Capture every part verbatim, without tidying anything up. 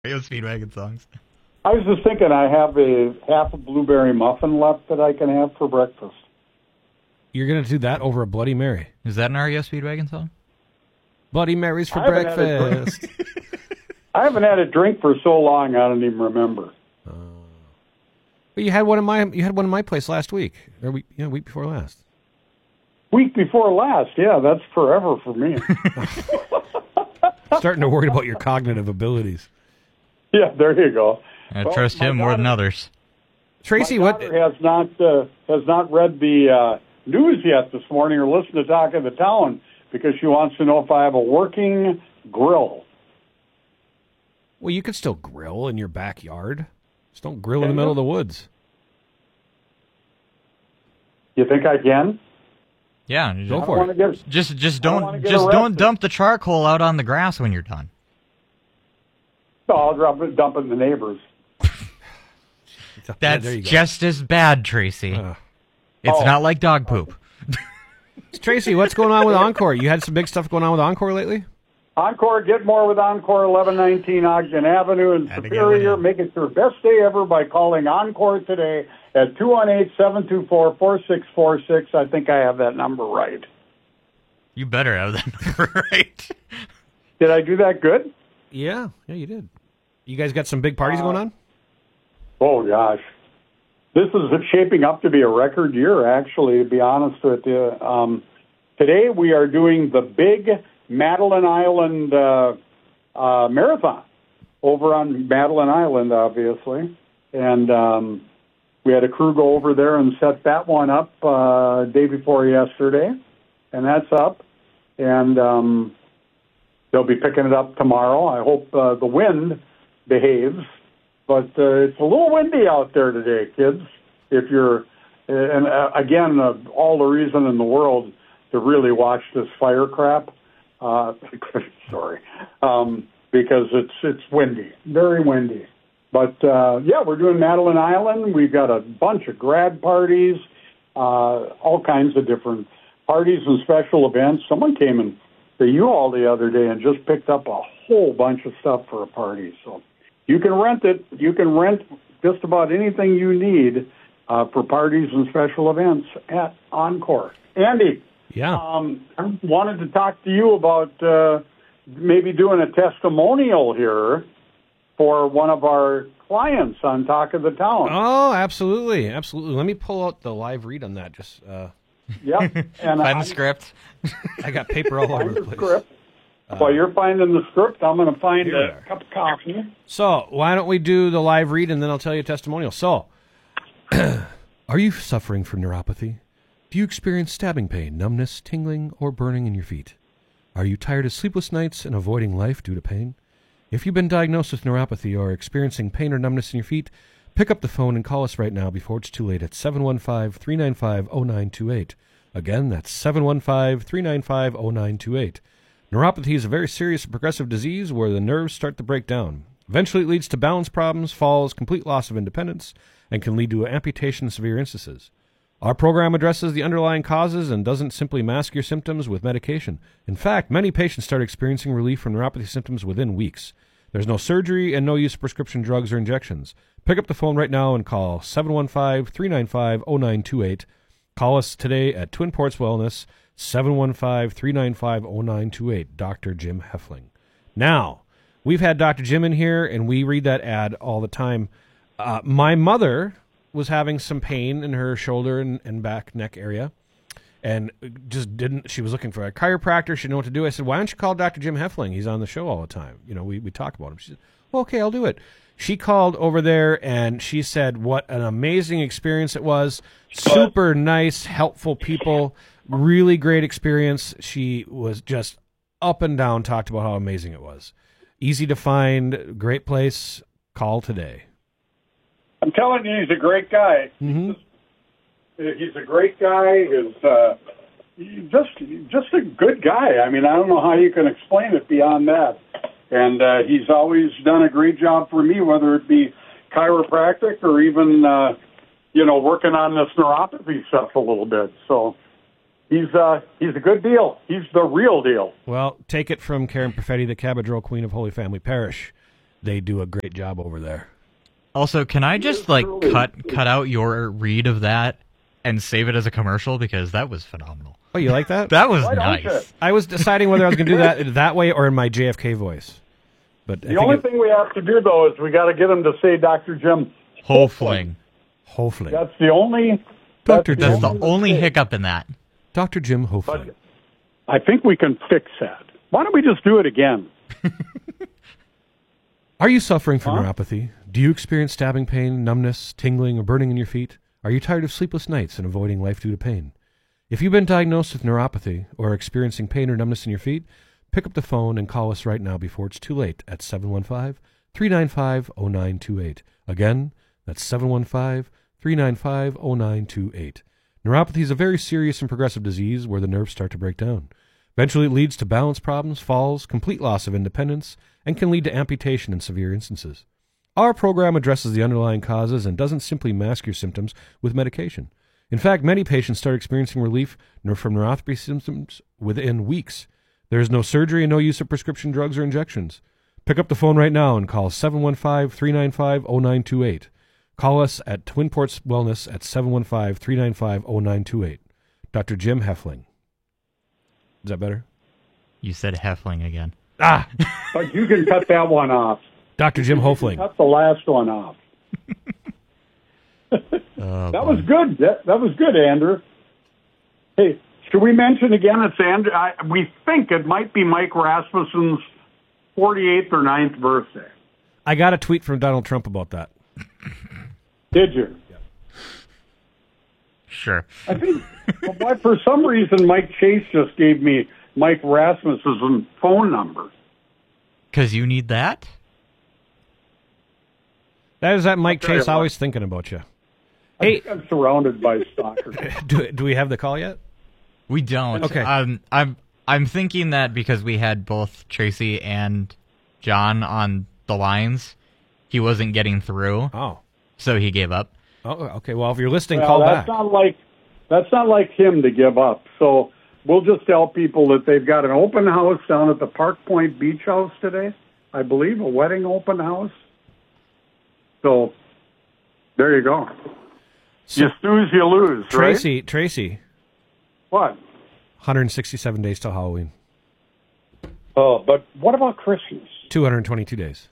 Speedwagon songs. I was just thinking I have a half a blueberry muffin left that I can have for breakfast. You're going to do that over a Bloody Mary? Is that an R E O Speedwagon song? Bloody Marys for I breakfast. I haven't had a drink for so long I don't even remember. Uh, but you had one in my you had one in my place last week, or week, yeah, week before last. Week before last, yeah, that's forever for me. Starting to worry about your cognitive abilities. Yeah, there you go. I well, trust him daughter, more than others. Tracy, my what has not uh, has not read the uh, news yet this morning or listened to Talk of the Town because she wants to know if I have a working grill. Well, you could still grill in your backyard. Just don't grill can in the middle you? of the woods. You think I can? Yeah, go just, for it. Get, just just don't just arrested. don't dump the charcoal out on the grass when you're done. No, I'll drop it, dump it in the neighbors. That's yeah, just as bad, Tracy. Uh, it's oh. not like dog poop. Tracy, what's going on with Encore? You had some big stuff going on with Encore lately? Encore, get more with Encore, eleven nineteen Ogden Avenue in Superior. Make it your best day ever by calling Encore today at two one eight, seven two four, four six four six. I think I have that number right. You better have that number right. Did I do that good? Yeah, yeah, you did. You guys got some big parties uh, going on? Oh, gosh. This is shaping up to be a record year, actually, to be honest with you. Um, today we are doing the big Madeline Island uh, uh, Marathon over on Madeline Island, obviously. And um, we had a crew go over there and set that one up uh, day before yesterday. And that's up. And um, they'll be picking it up tomorrow. I hope uh, the wind behaves. But uh, it's a little windy out there today, kids. If you're, and uh, again, uh, all the reason in the world to really watch this fire crap. Uh, sorry, um, because it's it's windy, very windy. But uh, yeah, we're doing Madeline Island. We've got a bunch of grad parties, uh, all kinds of different parties and special events. Someone came in to you all the other day and just picked up a whole bunch of stuff for a party. So you can rent it. You can rent just about anything you need uh, for parties and special events at Encore. Andy. Yeah. Um, I wanted to talk to you about uh, maybe doing a testimonial here for one of our clients on Talk of the Town. Oh, absolutely. Absolutely. Let me pull out the live read on that. Just uh... Yep. And Find I, the script. I got paper all over the place. Script. Uh, While you're finding the script, I'm going to find a cup of coffee. So why don't we do the live read, and then I'll tell you a testimonial. So, are you suffering from neuropathy? Do you experience stabbing pain, numbness, tingling, or burning in your feet? Are you tired of sleepless nights and avoiding life due to pain? If you've been diagnosed with neuropathy or experiencing pain or numbness in your feet, pick up the phone and call us right now before it's too late at seven one five, three nine five, zero nine two eight. Again, that's seven one five, three nine five, zero nine two eight. Neuropathy is a very serious and progressive disease where the nerves start to break down. Eventually, it leads to balance problems, falls, complete loss of independence, and can lead to amputation in severe instances. Our program addresses the underlying causes and doesn't simply mask your symptoms with medication. In fact, many patients start experiencing relief from neuropathy symptoms within weeks. There's no surgery and no use of prescription drugs or injections. Pick up the phone right now and call seven one five, three nine five, zero nine two eight. Call us today at Twin Ports Wellness, seven one five, three nine five, zero nine two eight. Doctor Jim Heffling. Now, we've had Doctor Jim in here, and we read that ad all the time. Uh, my mother was having some pain in her shoulder and, and back neck area, and just didn't, she was looking for a chiropractor. She didn't know what to do. I said, why don't you call Doctor Jim Heffling? He's on the show all the time. You know, we, we talk about him. She said, well, okay, I'll do it. She called over there, and she said what an amazing experience it was. Super nice, helpful people, really great experience. She was just up and down, talked about how amazing it was. Easy to find, great place. Call today. I'm telling you, he's a great guy. Mm-hmm. He's, he's a great guy. He's uh, just just a good guy. I mean, I don't know how you can explain it beyond that. And uh, he's always done a great job for me, whether it be chiropractic or even, uh, you know, working on this neuropathy stuff a little bit. So he's uh, he's a good deal. He's the real deal. Well, take it from Karen Perfetti, the Cabadrol Queen of Holy Family Parish. They do a great job over there. Also, can I just like cut cut out your read of that and save it as a commercial because that was phenomenal. Oh, you like that? That was Why don't nice. you? I was deciding whether I was going to do that that way or in my J F K voice. But I The think only it- thing we have to do, though, is we got to get him to say Doctor Jim. Hofling. Hopefully. That's the only. Doctor That's Jim. the only hiccup in that. Doctor Jim Hopefully. But I think we can fix that. Why don't we just do it again? Are you suffering from Huh? neuropathy? Do you experience stabbing pain, numbness, tingling, or burning in your feet? Are you tired of sleepless nights and avoiding life due to pain? If you've been diagnosed with neuropathy or are experiencing pain or numbness in your feet, pick up the phone and call us right now before it's too late at seven one five, three nine five, zero nine two eight. Again, that's seven one five, three nine five, zero nine two eight. Neuropathy is a very serious and progressive disease where the nerves start to break down. Eventually, it leads to balance problems, falls, complete loss of independence, and can lead to amputation in severe instances. Our program addresses the underlying causes and doesn't simply mask your symptoms with medication. In fact, many patients start experiencing relief from neuropathy symptoms within weeks. There is no surgery and no use of prescription drugs or injections. Pick up the phone right now and call seven one five, three nine five, zero nine two eight. Call us at Twin Ports Wellness at seven one five, three nine five, zero nine two eight. Doctor Jim Heffling. Is that better? You said Heffling again. Ah! But you can cut that one off. Doctor Jim Hofling. Cut the last one off. Oh, That boy. was good. That, that was good, Andrew. Hey, should we mention again it's Andrew? I, we think it might be Mike Rasmussen's forty-eighth or ninth birthday. I got a tweet from Donald Trump about that. Did you? Sure. I think, well, why, for some reason, Mike Chase just gave me Mike Rasmussen's phone number. Because you need that? That is that Mike tell you Chase what. always thinking about you. I Hey, think I'm surrounded by stalkers. do, do we have the call yet? We don't. Okay. Um, I'm I'm thinking that because we had both Tracy and John on the lines, he wasn't getting through, Oh. so he gave up. Oh, okay. Well, if you're listening, Well, call that's back. not like that's not like him to give up. So we'll just tell people that they've got an open house down at the Park Point Beach House today. I believe a wedding open house. So there you go. So- you snooze, you lose, right? Tracy, Tracy, What? one hundred sixty-seven days till Halloween. Oh, but what about Christmas? two hundred twenty-two days.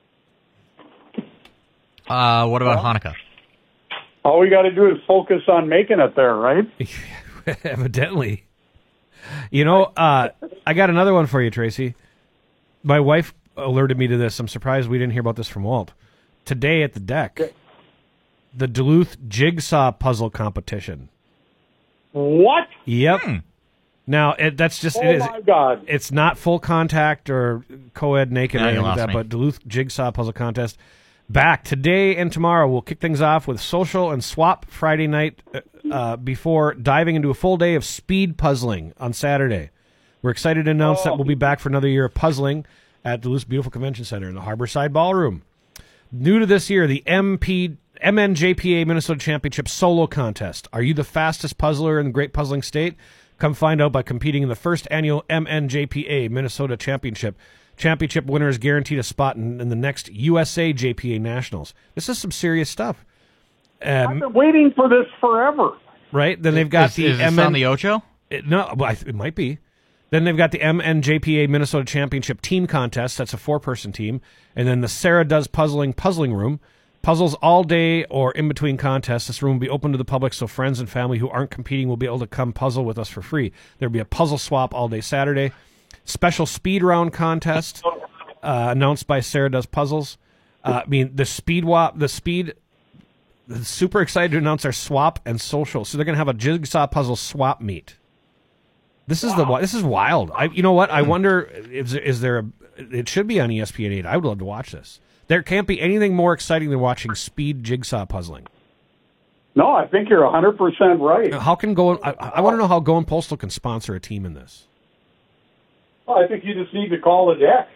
Uh, what about Hanukkah? All we got to do is focus on making it there, right? Evidently. You know, uh, I got another one for you, Tracy. My wife alerted me to this. I'm surprised we didn't hear about this from Walt. Today at the deck, the Duluth Jigsaw Puzzle Competition. What? Yep. Hmm. Now, it, that's just, Oh, it is. my God. It's not full contact or co-ed naked Now or you anything like lost that, me. but Duluth Jigsaw Puzzle Contest back today and tomorrow. We'll kick things off with social and swap Friday night uh, uh, before diving into a full day of speed puzzling on Saturday. We're excited to announce that Oh. we'll be back for another year of puzzling at Duluth's beautiful convention center in the Harborside Ballroom. New to this year, the M P M N J P A Minnesota Championship Solo Contest. Are you the fastest puzzler in the Great Puzzling State? Come find out by competing in the first annual M N J P A Minnesota Championship. Championship winner is guaranteed a spot in, in the next U S A J P A Nationals. This is some serious stuff. I've Um, been waiting for this forever. right? Then they've got is, the is this M N on the Ocho? It, no, well, I th- it might be. Then they've got the M N J P A Minnesota Championship Team Contest. That's a four-person team. And then the Sarah Does Puzzling Puzzling Room. Puzzles all day or in between contests. This room will be open to the public, so friends and family who aren't competing will be able to come puzzle with us for free. There'll be a puzzle swap all day Saturday. Special speed round contest uh, announced by Sarah Does Puzzles. Uh, I mean, the speed wap, the speed... Super excited to announce our swap and social. So they're going to have a jigsaw puzzle swap meet. This is the this is wild. I you know what? I wonder is is there a it should be on E S P N eight. I would love to watch this. There can't be anything more exciting than watching speed jigsaw puzzling. No, I think you're one hundred percent right. How can Go I, I want to know how Going Postal can sponsor a team in this. Well, I think you just need to call the deck.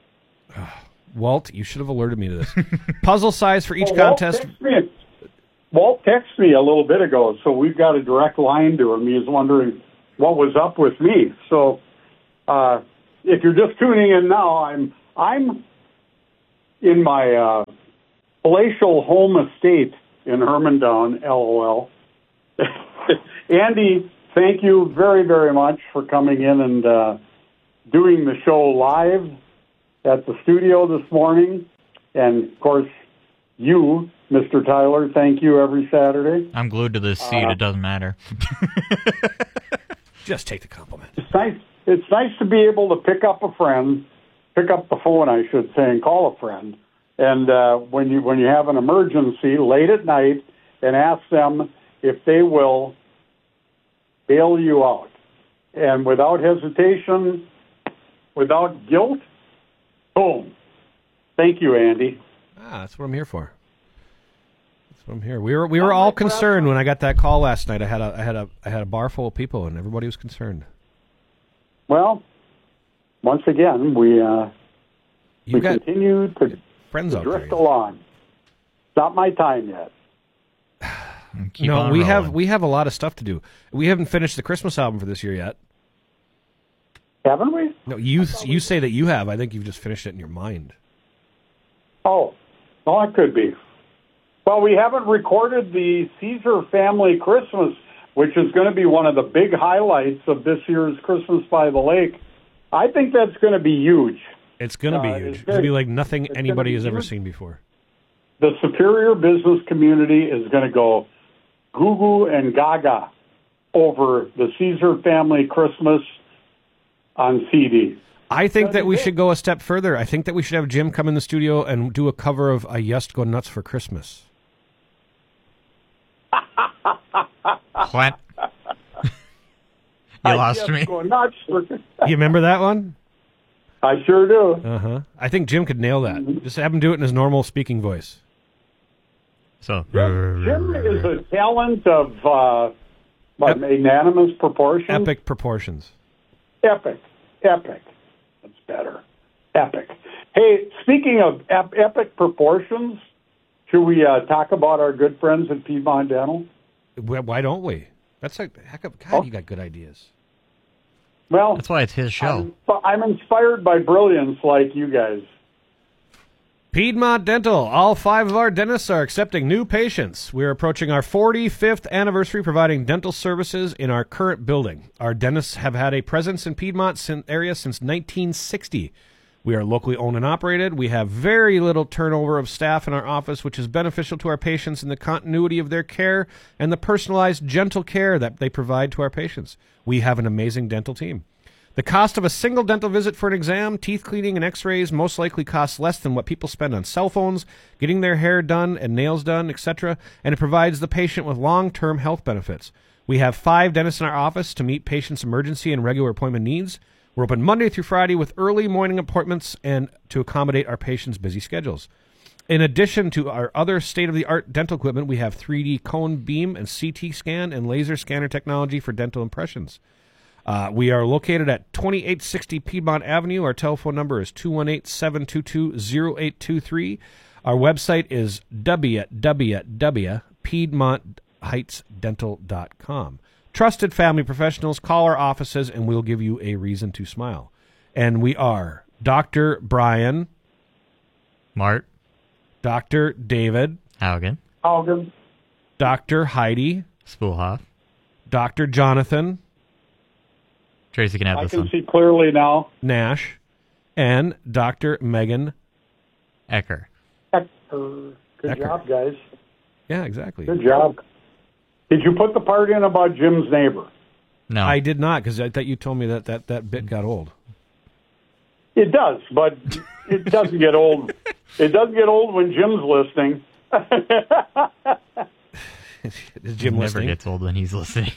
Walt, you should have alerted me to this. Puzzle size for each Well, Walt contest. texted me- Walt texted me a little bit ago, so we've got a direct line to him. He's wondering what was up with me. So, uh, if you're just tuning in now, I'm I'm in my uh, palatial home estate in Hermantown, LOL. Andy, thank you very, very much for coming in and uh, doing the show live at the studio this morning. And, of course, you, Mister Tyler, thank you every Saturday. I'm glued to this seat. Uh, it doesn't matter. Just take the compliment. It's nice. It's nice to be able to pick up a friend, pick up the phone, I should say, and call a friend. And uh, when you when you have an emergency late at night, and ask them if they will bail you out, and without hesitation, without guilt, boom. Thank you, Andy. Ah, that's what I'm here for. That's what I'm here. We were we were all concerned when I got that call last night. I had a I had a I had a bar full of people, and everybody was concerned. Well, once again, we uh, you we got continue to, friends to out drift there. along. It's not my time yet. Keep no, on we rolling. have we have a lot of stuff to do. We haven't finished the Christmas album for this year yet. Haven't we? No, you you say that you have. I think you've just finished it in your mind. Oh, well, it could be. Well, we haven't recorded the Caesar Family Christmas, which is going to be one of the big highlights of this year's Christmas by the Lake. I think that's going to be huge. It's going to be Uh, huge. it's It's going to be gonna- like nothing it's anybody gonna has be ever huge. seen before. The Superior business community is going to go goo-goo and gaga over the Caesar Family Christmas on C D. I think that we That'd be should go a step further. I think that we should have Jim come in the studio and do a cover of I Just Go Nuts for Christmas. What? You I lost just me. go nuts for- You remember that one? I sure do. Uh-huh. I think Jim could nail that. Just have him do it in his normal speaking voice. So Jim is a talent of uh, what, Ep- magnanimous proportions. Epic proportions. Epic. Epic. That's better. Epic. Hey, speaking of ep- epic proportions, should we uh, talk about our good friends at Piedmont Dental? Wh- Why don't we? That's a heck of God. Oh. You got good ideas. Well, that's why it's his show. I'm, I'm inspired by brilliance like you guys. Piedmont Dental. All five of our dentists are accepting new patients. We're approaching our forty-fifth anniversary providing dental services in our current building. Our dentists have had a presence in Piedmont sin- area since nineteen sixty. We are locally owned and operated. We have very little turnover of staff in our office, which is beneficial to our patients in the continuity of their care and the personalized, gentle care that they provide to our patients. We have an amazing dental team. The cost of a single dental visit for an exam, teeth cleaning, and x-rays most likely costs less than what people spend on cell phones, getting their hair done and nails done, et cetera, and it provides the patient with long-term health benefits. We have five dentists in our office to meet patients' emergency and regular appointment needs. We're open Monday through Friday with early morning appointments and to accommodate our patients' busy schedules. In addition to our other state-of-the-art dental equipment, we have three D cone beam and C T scan and laser scanner technology for dental impressions. Uh, we are located at twenty-eight sixty Piedmont Avenue. Our telephone number is two one eight, seven two two, zero eight two three. Our website is w w w dot piedmont heights dental dot com. Trusted family professionals, call our offices, and we'll give you a reason to smile. And we are Doctor Brian, Mart, Doctor David, Haugen, Haugen, Doctor Heidi, Spoolhoff. Doctor Jonathan Tracy can have I this can one. see clearly now. Nash, and Doctor Megan Ecker. Ecker. Good Ecker. job, guys. Yeah, exactly. Good job. Did you put the part in about Jim's neighbor? No. I did not, because I thought you told me that, that that bit got old. It does, but it doesn't get old. It doesn't get old when Jim's listening. Is Jim Never listening? gets old when he's listening.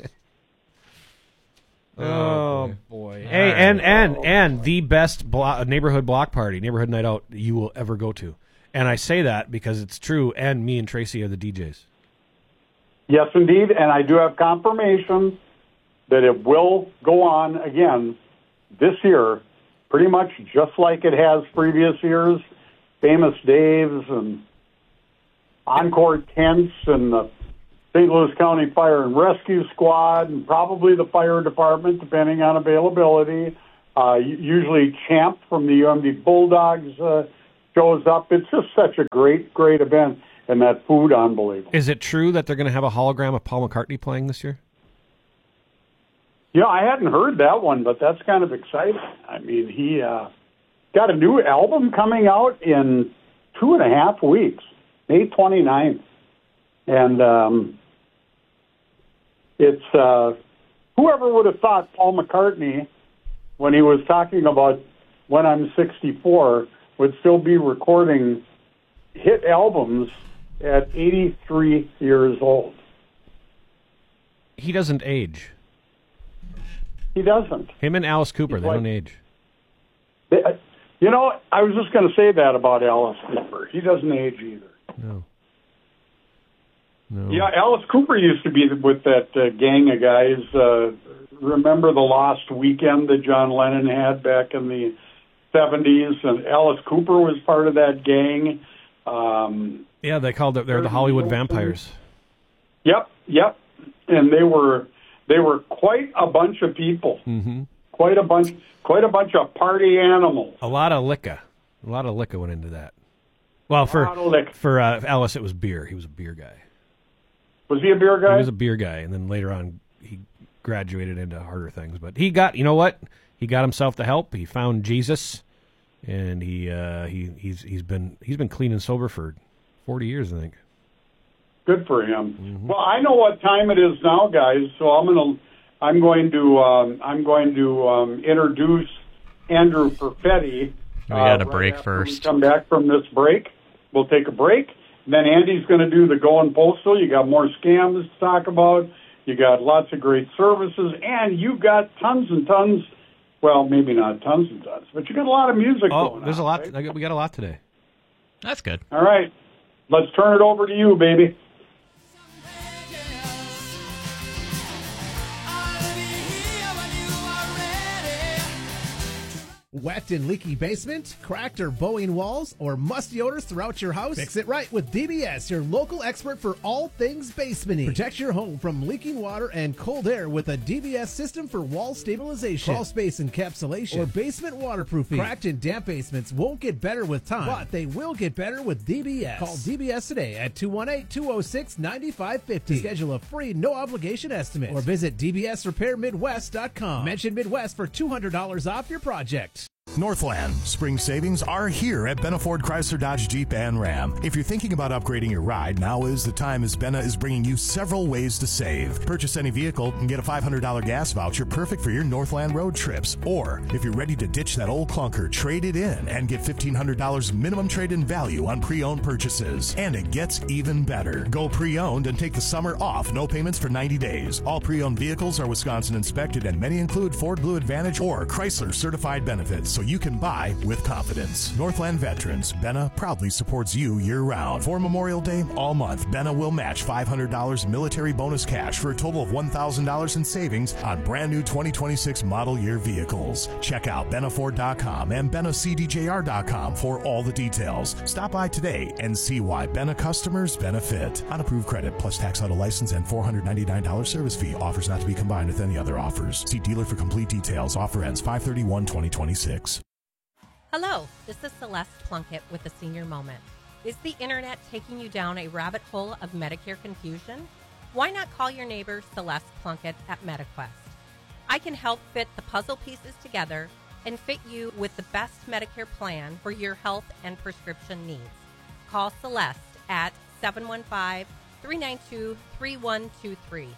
Oh, boy. All Hey, right. and, and, and the best blo- neighborhood block party, neighborhood night out you will ever go to. And I say that because it's true, and me and Tracy are the D Js. Yes, indeed, and I do have confirmation that it will go on again this year, pretty much just like it has previous years. Famous Dave's and Encore Tents and the Saint Louis County Fire and Rescue Squad and probably the fire department, depending on availability. Uh, usually Champ from the U M D Bulldogs uh, shows up. It's just such a great, great event, and that food, unbelievable. Is it true that they're going to have a hologram of Paul McCartney playing this year? Yeah, I hadn't heard that one, but that's kind of exciting. I mean, he uh, got a new album coming out in two and a half weeks, May twenty-ninth. And um, it's, uh, whoever would have thought Paul McCartney, when he was talking about when I'm sixty-four, would still be recording hit albums at eighty-three years old. He doesn't age. He doesn't. Him and Alice Cooper, He's they like, don't age. They, you know, I was just going to say that about Alice Cooper. He doesn't age either. No. No. Yeah, Alice Cooper used to be with that uh, gang of guys. Uh, remember the Lost Weekend that John Lennon had back in the seventies? And Alice Cooper was part of that gang. Um, yeah, they called it, they're the Hollywood Vampires. Yep, yep. And they were they were quite a bunch of people. Mm-hmm. Quite a bunch, quite a bunch of party animals. A lot of liquor. A lot of liquor went into that. Well, for liquor. for uh, Alice, it was beer. He was a beer guy. Was he a beer guy? He was a beer guy, and then later on, he graduated into harder things. But he got, you know what? He got himself the help. He found Jesus, and he uh, he he's he's been he's been clean and sober for forty years, I think. Good for him. Mm-hmm. Well, I know what time it is now, guys. So I'm gonna, I'm going to, um, I'm going to um, introduce Andrew Perfetti. We had uh, a break right first. We come back from this break. We'll take a break. And then Andy's going to do the Going Postal. You got more scams to talk about. You got lots of great services, and you got tons and tons. Well, maybe not tons and tons, but you got a lot of music. Oh, going there's on, a lot. right? We got a lot today. That's good. All right, let's turn it over to you, baby. Wet and leaky basement, cracked or bowing walls, or musty odors throughout your house? Fix it right with D B S, your local expert for all things basementing. Protect your home from leaking water and cold air with a D B S system for wall stabilization, crawl space encapsulation, or basement waterproofing. Cracked and damp basements won't get better with time, but they will get better with D B S. Call D B S today at two one eight, two oh six, nine five five oh to schedule a free no-obligation estimate, or visit D B S repair midwest dot com. Mention Midwest for two hundred dollars off your project. Northland. Spring savings are here at Benna Ford Chrysler Dodge Jeep and Ram. If you're thinking about upgrading your ride, now is the time, as Benna is bringing you several ways to save. Purchase any vehicle and get a five hundred dollars gas voucher perfect for your Northland road trips. Or, if you're ready to ditch that old clunker, trade it in and get fifteen hundred dollars minimum trade-in value on pre-owned purchases. And it gets even better. Go pre-owned and take the summer off. No payments for ninety days. All pre-owned vehicles are Wisconsin inspected, and many include Ford Blue Advantage or Chrysler certified benefits, so you can buy with confidence. Northland Veterans, Benna proudly supports you year-round. For Memorial Day, all month, Benna will match five hundred dollars military bonus cash for a total of one thousand dollars in savings on brand new twenty twenty-six model year vehicles. Check out benna ford dot com and benna c d j r dot com for all the details. Stop by today and see why Benna customers benefit. Unapproved credit plus tax, auto license, and four hundred ninety-nine dollars service fee. Offers not to be combined with any other offers. See dealer for complete details. Offer ends five thirty-one twenty twenty-six. Hello, this is Celeste Plunkett with the Senior Moment. Is the internet taking you down a rabbit hole of Medicare confusion? Why not call your neighbor Celeste Plunkett at MediQuest? I can help fit the puzzle pieces together and fit you with the best Medicare plan for your health and prescription needs. Call Celeste at seven one five, three nine two, three one two three.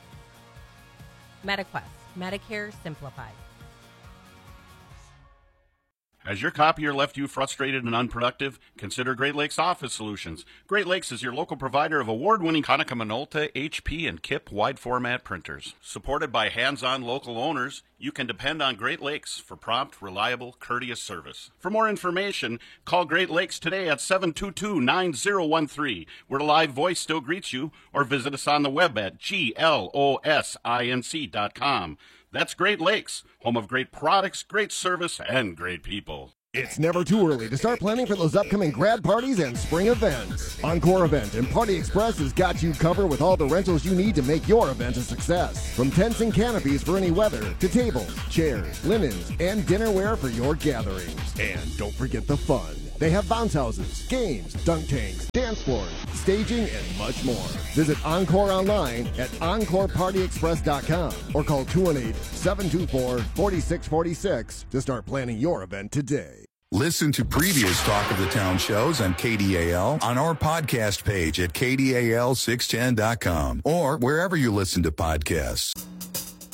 MediQuest, Medicare Simplified. Has your copier left you frustrated and unproductive? Consider Great Lakes Office Solutions. Great Lakes is your local provider of award-winning Konica Minolta, H P, and K I P wide-format printers. Supported by hands-on local owners, you can depend on Great Lakes for prompt, reliable, courteous service. For more information, call Great Lakes today at seven two two, nine zero one three, where the live voice still greets you, or visit us on the web at G L O S I N C dot com. That's Great Lakes, home of great products, great service, and great people. It's never too early to start planning for those upcoming grad parties and spring events. Encore Event and Party Express has got you covered with all the rentals you need to make your event a success. From tents and canopies for any weather, to tables, chairs, linens, and dinnerware for your gatherings. And don't forget the fun. They have bounce houses, games, dunk tanks, dance floors, staging, and much more. Visit Encore online at encore party express dot com or call two one eight, seven two four, four six four six to start planning your event today. Listen to previous Talk of the Town shows on K D A L on our podcast page at K D A L six ten dot com or wherever you listen to podcasts.